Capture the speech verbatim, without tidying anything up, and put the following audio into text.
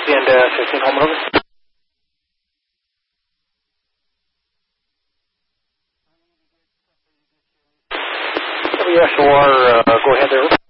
And uh, fifteen Holman over. W S O R, uh, go ahead there.